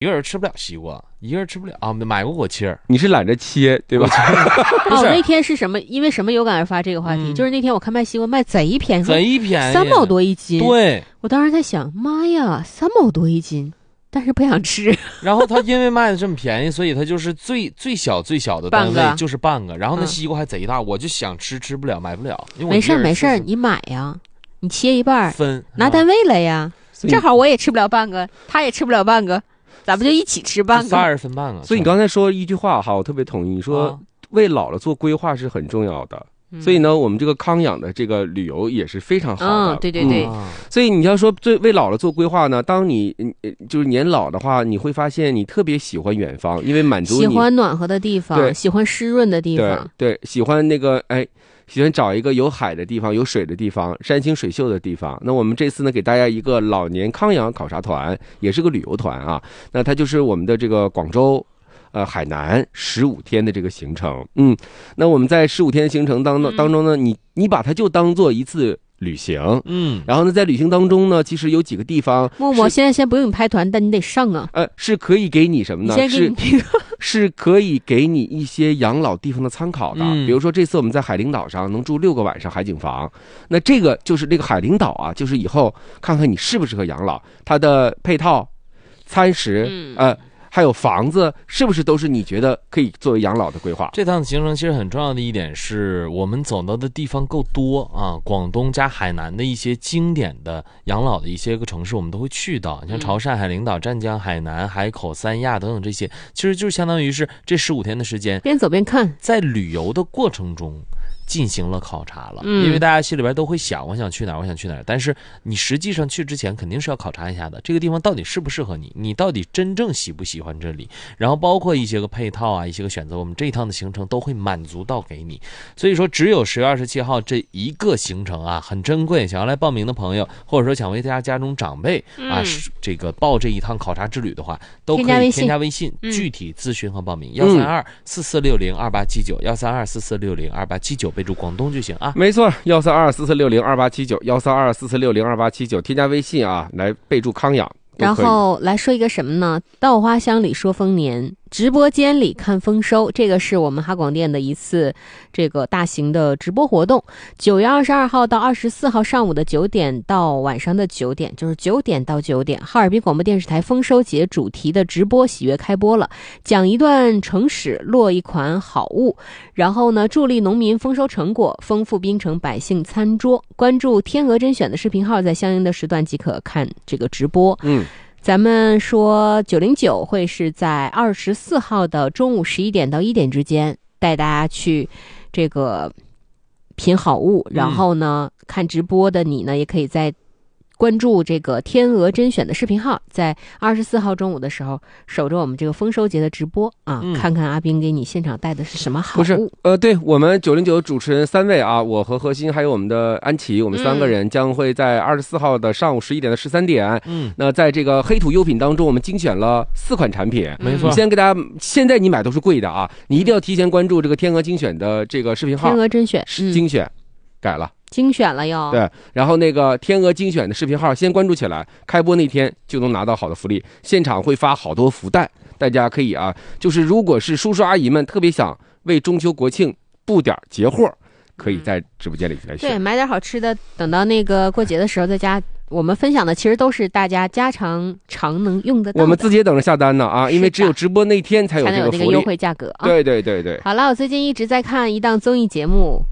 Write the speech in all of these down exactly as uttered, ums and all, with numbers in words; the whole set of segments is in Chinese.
一个人吃不了西瓜，一个人吃不了啊。买过果切， 你是懒着切对吧？ 哦，那天是什么？因为什么有感而发这个话题？嗯、就是那天我看卖西瓜卖贼便宜， 贼便宜， 三毛多一斤。 对， 我当时在想，妈呀，三毛多一斤，但是不想吃。 然后他因为卖的这么便宜，所以他就是最最小最小的单位就是半个，然后那西瓜还贼大，嗯、我就想吃吃不了，买不了。因为我没事没事，你买呀，你切一半分拿单位了呀，正好我也吃不了半个，他也吃不了半个。咱们就一起吃半个， 仨人分半个。 所以你刚才说一句话哈，我特别同意。你说为老了做规划是很重要的，嗯、所以呢，我们这个康养的这个旅游也是非常好的。 嗯、对对对、 嗯。所以你要说最为老了做规划呢，当你就是年老的话，你会发现你特别喜欢远方，因为满足你喜欢暖和的地方，喜欢湿润的地方， 对，对喜欢那个哎。喜欢找一个有海的地方、有水的地方、山清水秀的地方。那我们这次呢，给大家一个老年康养考察团，也是个旅游团啊。那它就是我们的这个广州、呃海南十五天的这个行程。嗯，那我们在十五天的行程当当中呢，你你把它就当做一次旅行， 嗯， 然后呢，在旅行当中呢，其实有几个地方， 默默现在先不用你拍团，但你得上啊。 呃，是可以给你什么呢？ 你先给你是是可以给你一些养老地方的参考的。嗯、比如说这次我们在海陵岛上能住六个晚上海景房，那这个就是这个海陵岛啊，就是以后看看你适不适合养老，它的配套、餐食，嗯、呃。还有房子是不是都是你觉得可以作为养老的规划？ 这趟行程其实很重要的一点是我们走到的地方够多啊，广东加海南的一些经典的养老的一些个城市我们都会去到，像潮汕、海陵岛、湛江、海南、海口、三亚等等这些，其实就是相当于是这十五天的时间， 边走边看， 在旅游的过程中进行了考察了， 嗯、 因为大家心里边都会想我想去哪儿我想去哪儿，但是你实际上去之前肯定是要考察一下的，这个地方到底适不适合你，你到底真正喜不喜欢这里，然后包括一些个配套啊，一些个选择，我们这一趟的行程都会满足到给你。所以说只有十月二十七号这一个行程啊很珍贵，想要来报名的朋友，或者说想为大家家中长辈啊、嗯、这个报这一趟考察之旅的话，都可以添加微信、嗯、具体咨询和报名幺三二四四六零二八七九幺三二四四六零二八七九，备注广东就行啊。 没错，幺三二四四六零二八七九幺三二四四六零二八七九，添加微信啊，来备注康养。 然后来说一个什么呢？稻花香里说丰年，直播间里看丰收，这个是我们哈广电的一次这个大型的直播活动。九月二十二号到二十四号上午的九点到晚上的九点，就是九点到九点，哈尔滨广播电视台丰收节主题的直播喜悦开播了，讲一段城史，落一款好物，然后呢，助力农民丰收成果，丰富滨城百姓餐桌。关注天鹅甄选的视频号，在相应的时段即可看这个直播。 嗯。 咱们说九零九会是在二十四号的中午十一点到一点之间带大家去这个品好物，然后呢、嗯、看直播的你呢也可以在关注这个天鹅甄选的视频号，在二十四号中午的时候守着我们这个丰收节的直播啊、嗯，看看阿斌给你现场带的是什么好物。 不是，呃，对我们九零九主持人三位啊，我和何鑫还有我们的安琪，我们三个人将会在二十四号的上午十一点到十三点，嗯，那在这个黑土优品当中，我们精选了四款产品， 没错。 先给大家，现在你买都是贵的啊，你一定要提前关注这个天鹅精选的这个视频号， 天鹅甄选， 嗯、精选，改了。 精选了哟， 对，然后那个天鹅精选的视频号先关注起来，开播那天就能拿到好的福利，现场会发好多福袋，大家可以啊，就是如果是叔叔阿姨们特别想为中秋国庆布点节货，可以在直播间里来选、 嗯、对，买点好吃的，等到那个过节的时候在家。我们分享的其实都是大家家常常能用得到的， 我们自己也等着下单呢啊，因为只有直播那天才有这个福利， 才能有那个优惠价格啊。 对对对对。 好了，我最近一直在看一档综艺节目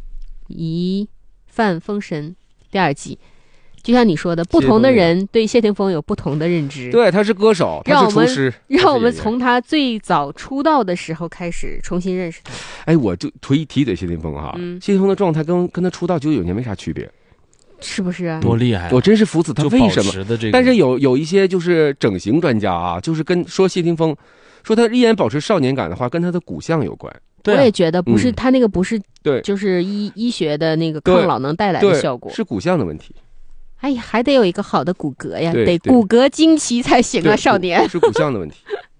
《一饭封神》第二季，就像你说的，不同的人对谢霆锋有不同的认知。 对，他是歌手，他是厨师， 让我们从他最早出道的时候开始重新认识他。 哎，我就提提嘴谢霆锋哈，嗯、谢霆锋的状态跟跟他出道九九年没啥区别。 是不是、啊、 多厉害、啊？ 我真是服死他，为什么？ 这个、 但是有有一些就是整形专家啊，就是跟说谢霆锋，说他依然保持少年感的话，跟他的骨相有关。 对、啊，我也觉得不是、嗯、他那个不是对， 就是医医学的那个抗老能带来的效果， 是骨相的问题。 哎呀，还得有一个好的骨骼呀，得骨骼惊奇才行啊，少年。 是骨相的问题。